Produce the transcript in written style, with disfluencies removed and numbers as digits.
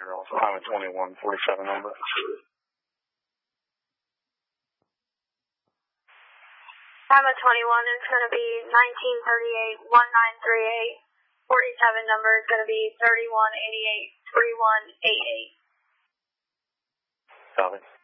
Roger, also Highway 2147 number. Highway 21 is going to be 1938-1938. 47 number is going to be 3188-3188. Copy.